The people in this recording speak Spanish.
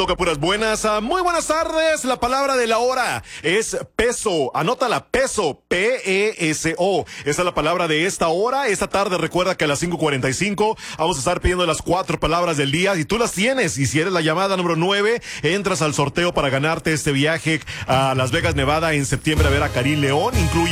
toca puras buenas. Muy buenas tardes. La palabra de la hora es peso. Anótala, peso. P-E-S-O. Esa es la palabra de esta hora. Esta tarde recuerda que a las 5:45 vamos a estar pidiendo las 4 palabras del día. Si tú las tienes y si eres la llamada número 9, entras al sorteo para ganarte este viaje a Las Vegas, Nevada en septiembre a ver a Karim León. Incluye